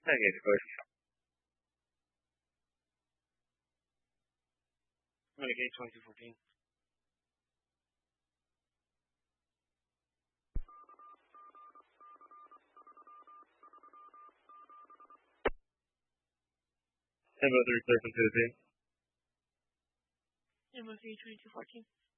Okay, of course. Renegade 2214. Tempo 3 clear from 2 MO3 2214.